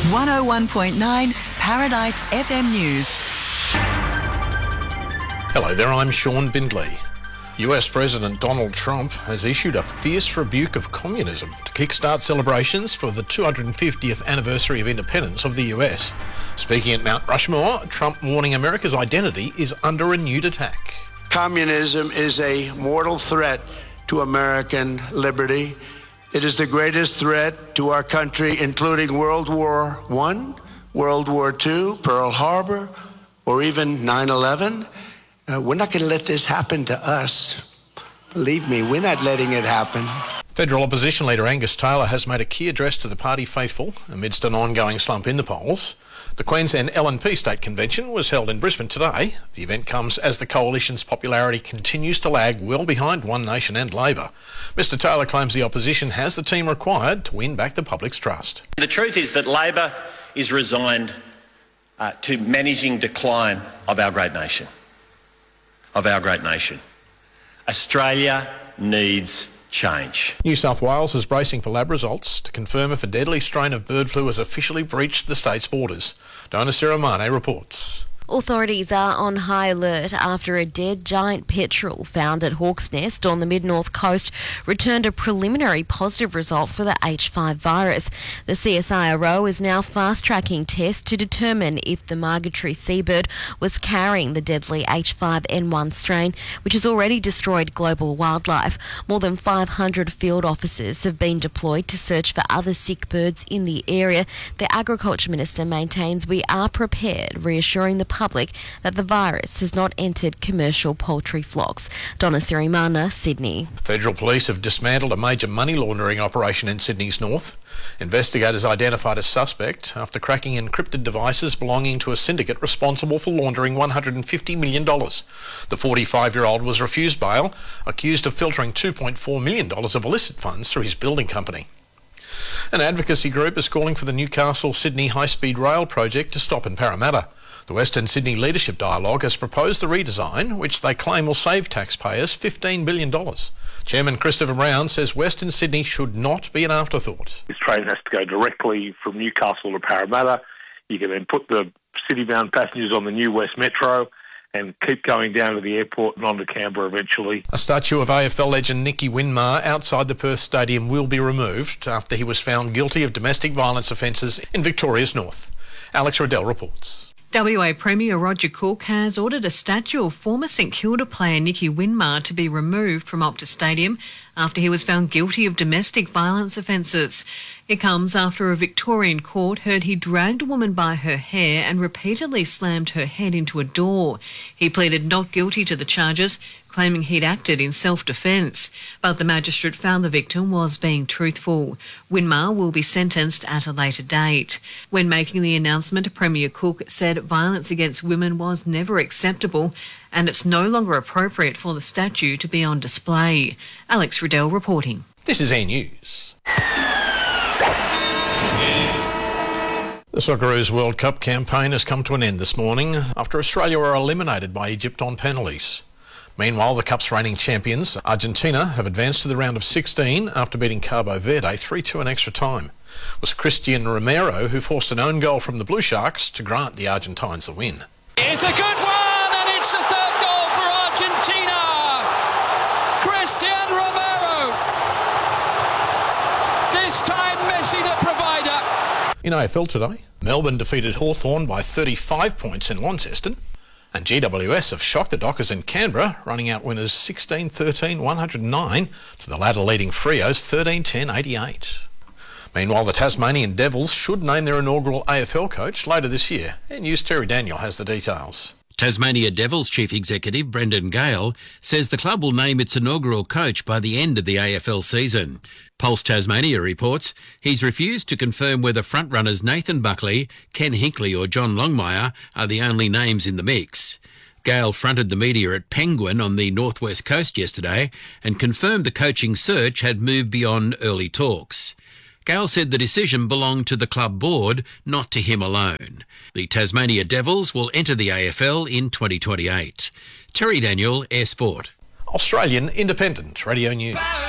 101.9 Paradise FM News. Hello there, I'm Sean Bindley. US President Donald Trump has issued a fierce rebuke of communism to kickstart celebrations for the 250th anniversary of independence of the US. Speaking at Mount Rushmore, Trump warning America's identity is under renewed attack. Communism is a mortal threat to American liberty. It is the greatest threat to our country, including World War I, World War II, Pearl Harbor, or even 9/11. We're not going to let this happen to us. Believe me, we're not letting it happen. Federal opposition leader Angus Taylor has made a key address to the party faithful amidst an ongoing slump in the polls. The Queensland LNP State Convention was held in Brisbane today. The event comes as the coalition's popularity continues to lag well behind One Nation and Labor. Mr Taylor claims the opposition has the team required to win back the public's trust. The truth is that Labor is resigned to managing decline of our great nation. Australia needs change. New South Wales is bracing for lab results to confirm if a deadly strain of bird flu has officially breached the state's borders. Diana Siramane reports. Authorities are on high alert after a dead giant petrel found at Hawk's Nest on the mid-north coast returned a preliminary positive result for the H5 virus. The CSIRO is now fast-tracking tests to determine if the migratory seabird was carrying the deadly H5N1 strain, which has already destroyed global wildlife. More than 500 field officers have been deployed to search for other sick birds in the area. The Agriculture Minister maintains we are prepared, reassuring the public that the virus has not entered commercial poultry flocks. Donna Sirimana, Sydney. Federal police have dismantled a major money laundering operation in Sydney's north. Investigators identified a suspect after cracking encrypted devices belonging to a syndicate responsible for laundering $150 million. The 45-year-old was refused bail, accused of filtering $2.4 million of illicit funds through his building company. An advocacy group is calling for the Newcastle-Sydney high-speed rail project to stop in Parramatta. The Western Sydney Leadership Dialogue has proposed the redesign, which they claim will save taxpayers $15 billion. Chairman Christopher Brown says Western Sydney should not be an afterthought. This train has to go directly from Newcastle to Parramatta. You can then put the city-bound passengers on the new West Metro and keep going down to the airport and on to Canberra eventually. A statue of AFL legend Nicky Winmar outside the Perth Stadium will be removed after he was found guilty of domestic violence offences in Victoria's north. Alex Riddell reports. WA Premier Roger Cook has ordered a statue of former St Kilda player Nicky Winmar to be removed from Optus Stadium after he was found guilty of domestic violence offences. It comes after a Victorian court heard he dragged a woman by her hair and repeatedly slammed her head into a door. He pleaded not guilty to the charges, claiming he'd acted in self-defence, but the magistrate found the victim was being truthful. Winmar will be sentenced at a later date. When making the announcement, Premier Cook said violence against women was never acceptable and it's no longer appropriate for the statue to be on display. Alex Riddell reporting. This is Air News. The Socceroos World Cup campaign has come to an end this morning after Australia were eliminated by Egypt on penalties. Meanwhile, the Cup's reigning champions, Argentina, have advanced to the round of 16 after beating Cabo Verde 3-2 in extra time. It was Cristian Romero who forced an own goal from the Blue Sharks to grant the Argentines the win. It's a good one, and it's the third goal for Argentina. Cristian Romero. This time, Messi the provider. In AFL today, Melbourne defeated Hawthorn by 35 points in Launceston. And GWS have shocked the Dockers in Canberra, running out winners 16-13, 109 to the latter leading Freos 13-10, 88. Meanwhile, the Tasmanian Devils should name their inaugural AFL coach later this year. And News Terry Daniel has the details. Tasmania Devils Chief Executive Brendan Gale says the club will name its inaugural coach by the end of the AFL season. Pulse Tasmania reports he's refused to confirm whether frontrunners Nathan Buckley, Ken Hinkley or John Longmire are the only names in the mix. Gale fronted the media at Penguin on the northwest coast yesterday and confirmed the coaching search had moved beyond early talks. Gale said the decision belonged to the club board, not to him alone. The Tasmania Devils will enter the AFL in 2028. Terry Daniel, Air Sport. Australian Independent Radio News.